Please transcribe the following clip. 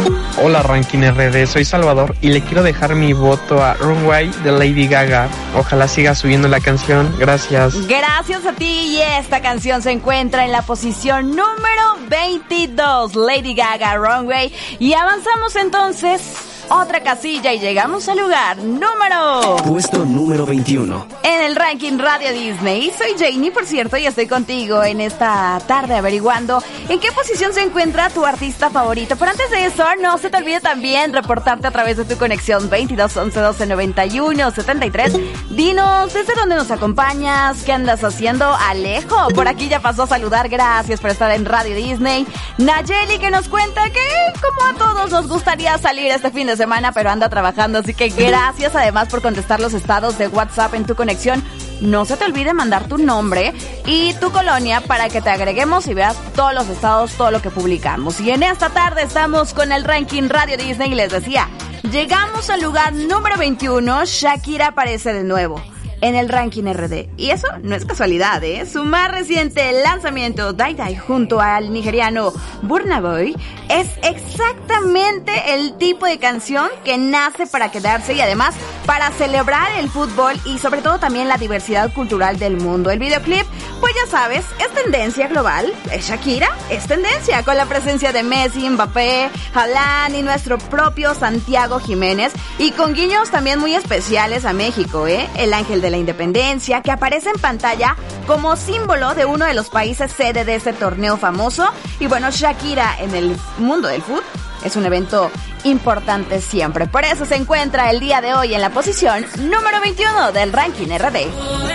Hola Ranking RD, soy Salvador y le quiero dejar mi voto a Runway de Lady Gaga. Ojalá siga subiendo la canción, gracias. Gracias a ti, y esta canción se encuentra en la posición número 22, Lady Gaga, Runway. Y avanzamos entonces otra casilla y llegamos al lugar número... Puesto número 21. En el ranking Radio Disney. Soy Janie, por cierto, y estoy contigo en esta tarde averiguando en qué posición se encuentra tu artista favorito. Pero antes de eso, no se te olvide también reportarte a través de tu conexión 22 11 12 91 73. Dinos desde dónde nos acompañas, qué andas haciendo. Alejo, por aquí ya pasó a saludar, gracias por estar en Radio Disney. Nayeli, que nos cuenta que como a todos nos gustaría salir este fin de semana, pero anda trabajando, así que gracias además por contestar los estados de WhatsApp en tu conexión. No se te olvide mandar tu nombre y tu colonia para que te agreguemos y veas todos los estados, todo lo que publicamos. Y en esta tarde estamos con el ranking Radio Disney y les decía, llegamos al lugar número 21, Shakira aparece de nuevo en el ranking RD. Y eso no es casualidad, ¿eh? Su más reciente lanzamiento, Die Die, junto al nigeriano Burna Boy, es exactamente el tipo de canción que nace para quedarse y además para celebrar el fútbol y sobre todo también la diversidad cultural del mundo. El videoclip, pues ya sabes, es tendencia global. Shakira es tendencia con la presencia de Messi, Mbappé, Haaland y nuestro propio Santiago Jiménez, y con guiños también muy especiales a México, ¿eh? El ángel de la independencia, que aparece en pantalla como símbolo de uno de los países sede de este torneo famoso. Y bueno, Shakira en el mundo del fútbol es un evento importante siempre. Por eso se encuentra el día de hoy en la posición número 21 del ranking RD.